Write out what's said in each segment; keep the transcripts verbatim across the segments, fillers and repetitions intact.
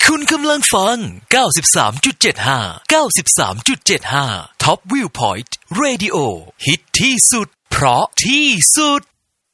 คุณกำลังฟัง เก้าสิบสามจุดเจ็ดห้า เก้าสิบสามจุดเจ็ดห้า Top Viewpoint Radio ฮิตที่สุดเพราะที่สุด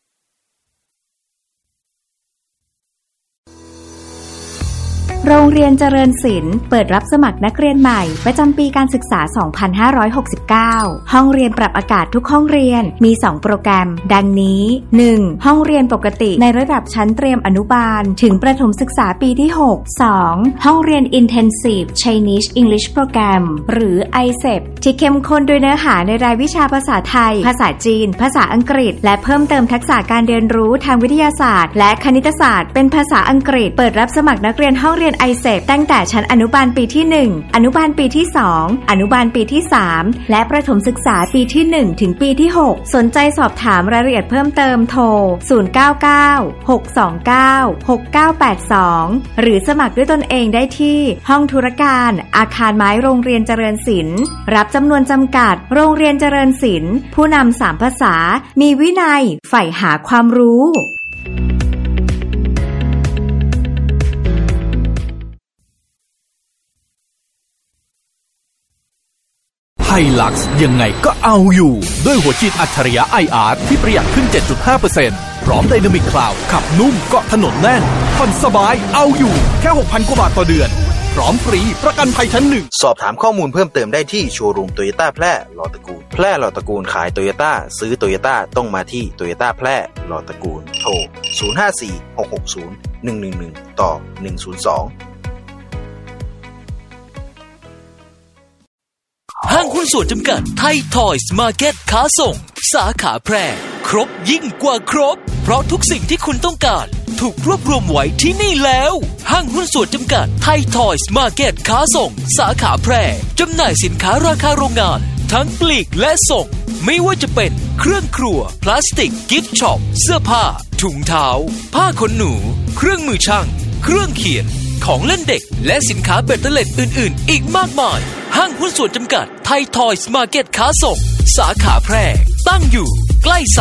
โรงเรียนเจริญศิลป์เปิดรับสมัครนักเรียนใหม่ประจำปีการศึกษา สองพันห้าร้อยหกสิบเก้า ห้องเรียนปรับอากาศทุกห้องเรียนมี สอง โปรแกรมดังนี้ หนึ่ง ห้องเรียนปกติในระดับชั้นเตรียมอนุบาลถึงประถมศึกษาปีที่ หก สอง ห้องเรียน Intensive Chinese English Program หรือ ไอ เซป ที่เข้มข้นด้วยเนื้อหาในรายวิชาภาษาไทยภาษาจีนภาษาอังกฤษและเพิ่มเติมทักษะการเรียนรู้ทางวิทยาศาสตร์และคณิตศาสตร์เป็นภาษาอังกฤษเปิดรับสมัครนักเรียนห้องเรียน ไอ เซป ตั้งแต่ชั้นอนุบาลปีที่ หนึ่ง อนุบาลปีที่ สอง อนุบาลปีที่ สาม และประถมศึกษาปีที่ หนึ่ง ถึงปีที่ หก สนใจสอบถามรายละเอียดเพิ่มเติมโทร ศูนย์ เก้า เก้า หก สอง เก้า หก เก้า แปด สอง หรือสมัครด้วยตนเองได้ที่ห้องธุรการอาคารไม้โรงเรียนเจริญศิลป์รับจำนวนจำกัดโรงเรียนเจริญศิลป์ผู้นำสามภาษามีวินัยใฝ่หาความรู้ไฮลักซ์ยังไงก็เอาอยู่ด้วยหัวฉีดอัจฉริยะ ไอ อาร์ ที่ประหยัดขึ้น เจ็ดจุดห้าเปอร์เซ็นต์ พร้อมไดนามิกคลาวด์ขับนุ่มเกาะถนนแน่นผ่อนสบายเอาอยู่แค่ หกพัน กว่าบาทต่อเดือนพร้อมฟรีประกันภัยชั้นหนึ่งสอบถามข้อมูลเพิ่มเติมได้ที่โชว์รูมโตโยต้าแพร่ลอตระกูลแพร่ลอตระกูลขายโตโยต้าซื้อโตโยต้าต้องมาที่โตโยต้าแพร่ลอตระกูลโทรศูนย์ ห้า สี่ หก หก ศูนย์ หนึ่ง หนึ่ง หนึ่งต่อหนึ่ง ศูนย์ สองห้างหุ้นส่วนจำกัดไทยทอยส์มาร์เก็ตค้าส่งสาขาแพร่ครบยิ่งกว่าครบเพราะทุกสิ่งที่คุณต้องการถูกรวบรวมไว้ที่นี่แล้วห้างหุ้นส่วนจำกัดไทยทอยส์มาร์เก็ตค้าส่งสาขาแพร่จำหน่ายสินค้าราคาโรงงานทั้งปลีกและส่งไม่ว่าจะเป็นเครื่องครัวพลาสติกกิฟต์ช็อปเสื้อผ้าถุงเท้าผ้าขนหนูเครื่องมือช่างเครื่องเขียนของเล่นเด็กและสินค้าเบ็ดเตล็ดอื่นๆอีกมากมายห้างหุ้นส่วนจำกัดไทยทอยส์มาร์เก็ตค้าส่งสาขาแพร่ตั้งอยู่ใกล้